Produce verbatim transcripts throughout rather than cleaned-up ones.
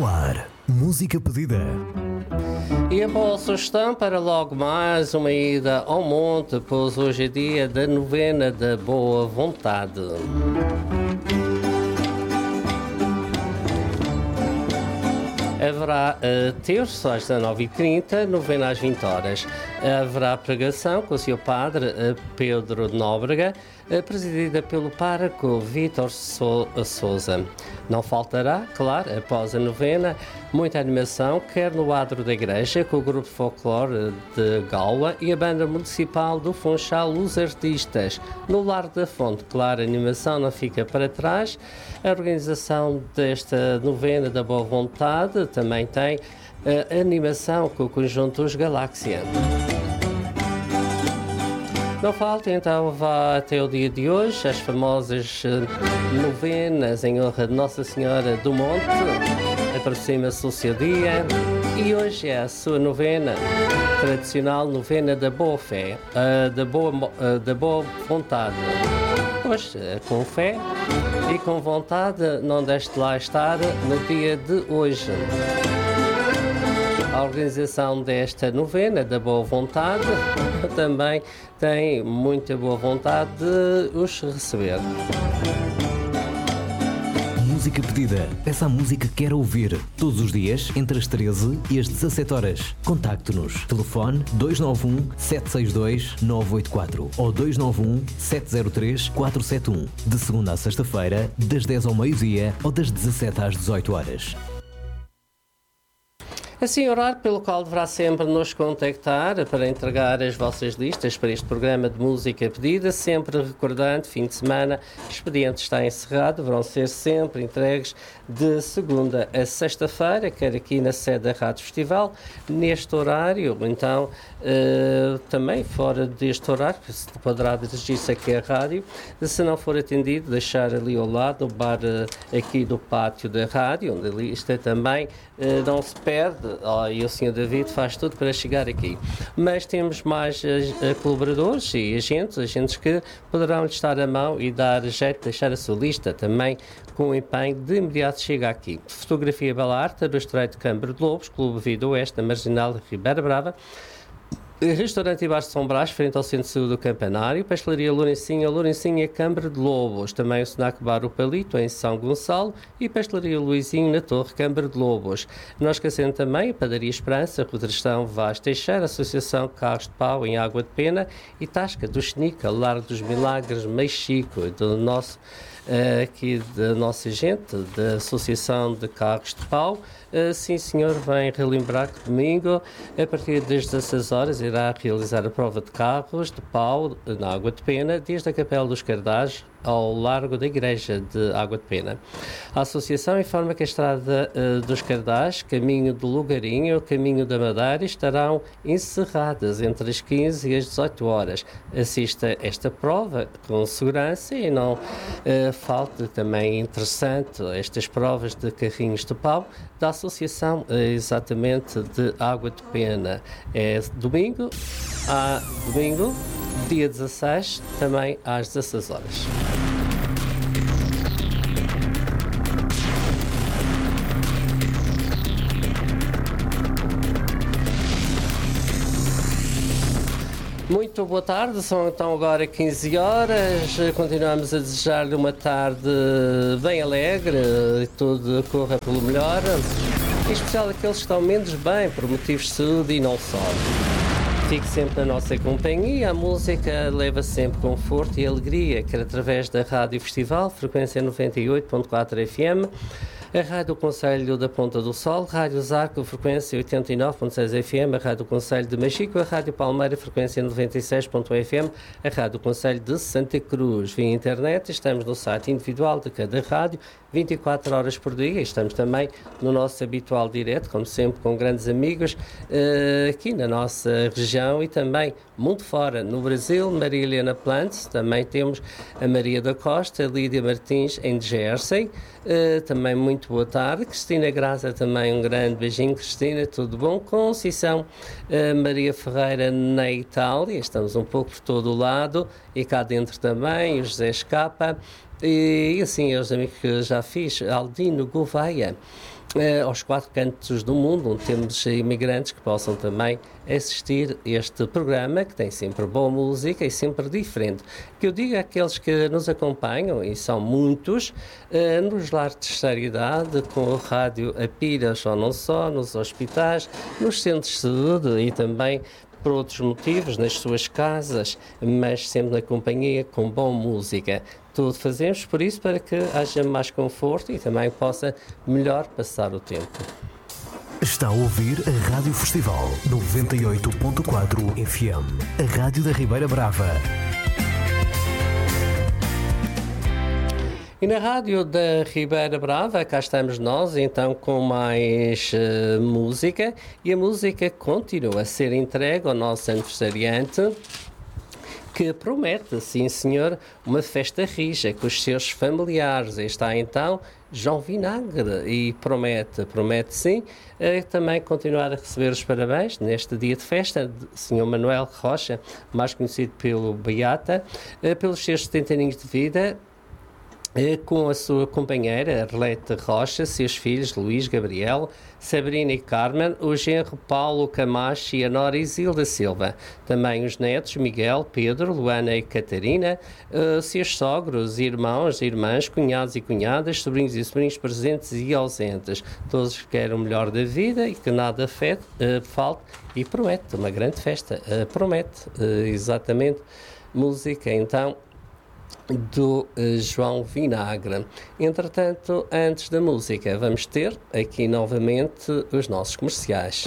ar, música pedida. E a boa sugestão para logo mais uma ida ao monte, pois hoje é dia da novena da boa vontade. Haverá uh, terço às dezanove e trinta, novena às vinte horas. Haverá pregação com o seu padre uh, Pedro de Nóbrega, uh, presidida pelo pároco Vítor so Sousa. Não faltará, claro, após a novena, muita animação, quer no adro da igreja, com o grupo de folclore de Galwa e a banda municipal do Funchal, os artistas. No Lar da Fonte, claro, a animação não fica para trás. A organização desta novena da boa vontade também tem a animação com o conjunto Os Galáxia. Não falta, então, vá até o dia de hoje, as famosas novenas em honra de Nossa Senhora do Monte. Aproxima-se o seu dia e hoje é a sua novena, tradicional novena da boa fé, uh, da, boa, uh, da boa vontade. Hoje, com fé e com vontade, não deixe de lá estar no dia de hoje. A organização desta novena da boa vontade também tem muita boa vontade de os receber. Música pedida. Peça a música que quer ouvir. Todos os dias, entre as treze e as dezassete horas. Contacte-nos. Telefone dois nove um, sete seis dois, nove oito quatro ou dois nove um, sete zero três, quatro sete um. De segunda a sexta-feira, das dez ao meio-dia ou das dezassete às dezoito horas. Assim, horário pelo qual deverá sempre nos contactar para entregar as vossas listas para este programa de música pedida, sempre recordando, fim de semana, o expediente está encerrado, deverão ser sempre entregues de segunda a sexta-feira, quer aqui na sede da Rádio Festival, neste horário, então, uh, também fora deste horário, que se poderá dirigir-se aqui à rádio, se não for atendido, deixar ali ao lado, o bar uh, aqui do pátio da rádio, onde a lista também uh, não se perde. Oh, e o senhor David faz tudo para chegar aqui. Mas temos mais uh, colaboradores e agentes, agentes que poderão lhe estar à mão e dar jeito de deixar a sua lista também com o empenho de imediato chega aqui. Fotografia Bela Arte, do Estreito de Câmara de Lobos, Clube Vida Oeste, da Marginal de Ribeira Brava. Restaurante e Bar de São Brás, frente ao Centro de Saúde do Campanário. Pastelaria Lourencinha, Lourencinha, Câmara de Lobos. Também o Snack Bar O Palito, em São Gonçalo. E Pastelaria Luizinho, na Torre, Câmara de Lobos. Não esquecendo também a Padaria Esperança, Rodrestão Vaz Teixeira, Associação Carros de Pau, em Água de Pena. E Tasca do Xenica, Largo dos Milagres, Mexico, do nosso... Uh, aqui da nossa gente, da Associação de Carros de Pau. Uh, sim, senhor, vem relembrar que domingo, a partir das dezasseis horas, irá realizar a prova de carros de pau na Água de Pena, desde a Capela dos Cardais ao largo da Igreja de Água de Pena. A Associação informa que a Estrada uh, dos Cardais, caminho do Lugarinho, caminho da Madeira, estarão encerradas entre as quinze e as dezoito horas. Assista esta prova com segurança e não uh, falte também interessante estas provas de carrinhos de pau da Associação uh, exatamente de Água de Pena. É domingo, a domingo, dia dezasseis, também às dezasseis horas. Muito boa tarde, são então agora quinze horas, continuamos a desejar-lhe uma tarde bem alegre e tudo corra pelo melhor, em especial aqueles que estão menos bem por motivos de saúde e não só. Fique sempre na nossa companhia, a música leva sempre conforto e alegria, quer através da Rádio Festival, frequência noventa e oito ponto quatro F M, a Rádio Conselho da Ponta do Sol, Rádio Zarco, frequência oitenta e nove ponto seis F M, a Rádio Conselho de Machico, a Rádio Palmeira, frequência noventa e seis ponto um F M, a Rádio Conselho de Santa Cruz. Via internet, estamos no site individual de cada rádio, vinte e quatro horas por dia. Estamos também no nosso habitual direto, como sempre, com grandes amigos uh, aqui na nossa região e também muito fora, no Brasil, Maria Helena Plantes, também temos a Maria da Costa, a Lídia Martins em Jersey, uh, também muito boa tarde, Cristina Graça também um grande beijinho, Cristina, tudo bom? Conceição uh, Maria Ferreira na Itália, estamos um pouco por todo o lado e cá dentro também, o José Escapa, E assim, os amigos que já fiz, Aldino Gouveia, eh, aos quatro cantos do mundo, onde temos imigrantes que possam também assistir este programa, que tem sempre boa música e sempre diferente. Que eu digo àqueles que nos acompanham, e são muitos, eh, nos lares de terceira idade, com a rádio a pilhas ou não só, nos hospitais, nos centros de saúde e também por outros motivos, nas suas casas, mas sempre na companhia, com boa música. Tudo fazemos por isso, para que haja mais conforto e também possa melhor passar o tempo. Está a ouvir a Rádio Festival noventa e oito ponto quatro F M, a Rádio da Ribeira Brava. E na Rádio da Ribeira Brava, cá estamos nós, então, com mais uh, música. E a música continua a ser entregue ao nosso aniversariante, que promete, sim senhor, uma festa rija com os seus familiares. E está então João Vinagre e promete, promete sim, uh, também continuar a receber os parabéns neste dia de festa de senhor Manuel Rocha, mais conhecido pelo Beata, uh, pelos seus setenta anos de vida, com a sua companheira Arlete Rocha, seus filhos Luís, Gabriel, Sabrina e Carmen, o genro Paulo Camacho e a nora Isilda Silva, também os netos Miguel, Pedro, Luana e Catarina, uh, seus sogros, irmãos, irmãs, cunhados e cunhadas, sobrinhos e sobrinhos presentes e ausentes, todos que querem o melhor da vida e que nada afete, uh, falte, e promete uma grande festa, uh, promete, uh, exatamente, música então do uh, João Vinagre. Entretanto, antes da música, vamos ter aqui novamente os nossos comerciais.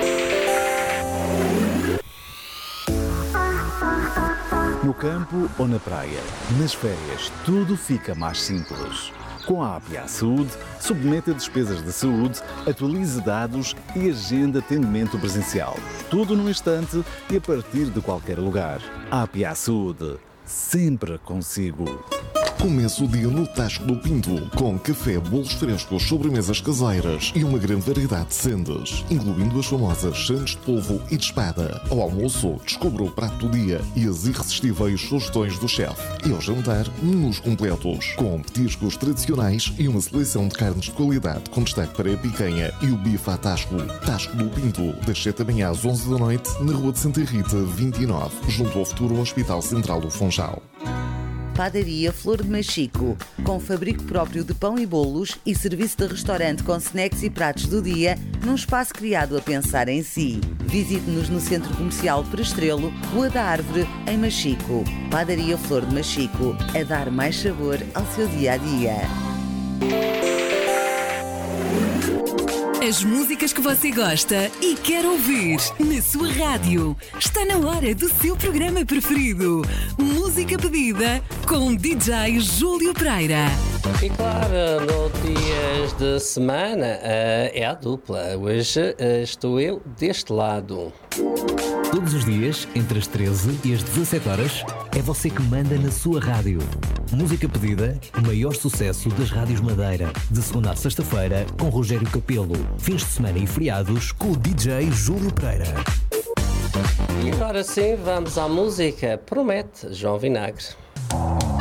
No campo ou na praia, nas férias, tudo fica mais simples. Com a A P A Saúde, submeta despesas de saúde, atualize dados e agenda atendimento presencial. Tudo num instante e a partir de qualquer lugar. A P A Saúde. Sempre consigo. Começa o dia no Tasco do Pinto, com café, bolos frescos, sobremesas caseiras e uma grande variedade de sandes, incluindo as famosas sandes de polvo e de espada. Ao almoço, descubra o prato do dia e as irresistíveis sugestões do chefe. E ao jantar, menus completos, com petiscos tradicionais e uma seleção de carnes de qualidade, com destaque para a picanha e o bife à Tasco. Tasco do Pinto, das sete da manhã às onze da noite, na Rua de Santa Rita, vinte e nove, junto ao futuro Hospital Central do Funchal. Padaria Flor de Machico, com fabrico próprio de pão e bolos e serviço de restaurante com snacks e pratos do dia, num espaço criado a pensar em si. Visite-nos no Centro Comercial Prestrelo, Rua da Árvore, em Machico. Padaria Flor de Machico, a dar mais sabor ao seu dia-a-dia. As músicas que você gosta e quer ouvir na sua rádio. Está na hora do seu programa preferido. Música pedida com D J Júlio Pereira. E claro, no dias de semana uh, é a dupla. Hoje uh, estou eu deste lado. Todos os dias, entre as treze e as dezassete horas, é você que manda na sua rádio. Música pedida, o maior sucesso das rádios Madeira. De segunda a sexta-feira, com Rogério Capelo. Fins de semana e feriados, com o D J Júlio Pereira. E agora sim, vamos à música. Promete, João Vinagre.